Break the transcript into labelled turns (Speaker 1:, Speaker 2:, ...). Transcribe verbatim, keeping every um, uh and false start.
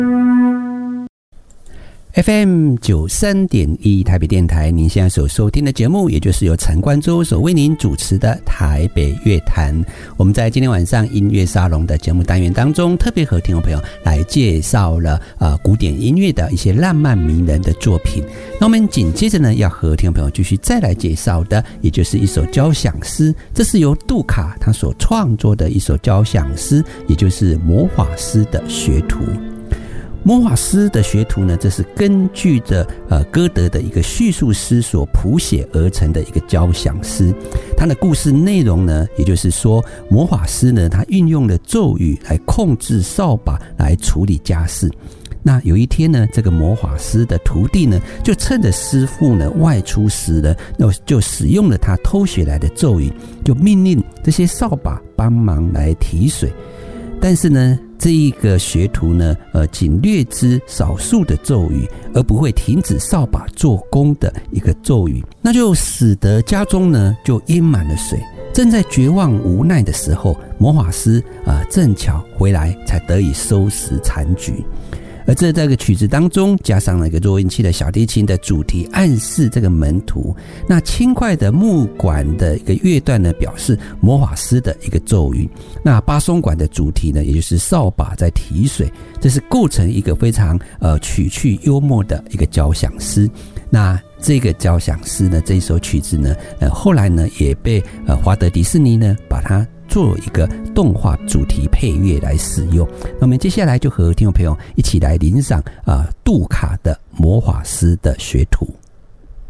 Speaker 1: F M 九十三点一 台北电台，您现在所收听的节目，也就是由陈冠洲所为您主持的台北乐坛。我们在今天晚上音乐沙龙的节目单元当中，特别和听众朋友来介绍了呃古典音乐的一些浪漫迷人的作品。那我们紧接着呢，要和听众朋友继续再来介绍的，也就是一首交响诗，这是由杜卡他所创作的一首交响诗，也就是魔法师的学徒。魔法师的学徒呢，这是根据着呃歌德的一个叙述诗所谱写而成的一个交响诗。它的故事内容呢，也就是说，魔法师呢，他运用了咒语来控制扫把来处理家事。那有一天呢，这个魔法师的徒弟呢，就趁着师父呢外出时呢，就使用了他偷学来的咒语，就命令这些扫把帮忙来提水。但是呢，这一个学徒呢，呃，仅略知少数的咒语，而不会停止扫把做工的一个咒语，那就使得家中呢就淹满了水。正在绝望无奈的时候，魔法师啊、呃、正巧回来，才得以收拾残局。而在这个曲子当中，加上了一个弱音器的小提琴的主题，暗示这个门徒。那轻快的木管的一个乐段呢，表示魔法师的一个咒语。那巴松管的主题呢，也就是扫把在提水，这是构成一个非常呃曲趣幽默的一个交响诗。那这个交响诗呢，这一首曲子呢，呃，后来呢也被呃华德迪士尼呢把它做一个动画主题配乐来使用。那我们接下来就和听众朋友一起来欣赏啊、呃、杜卡的魔法师的学徒。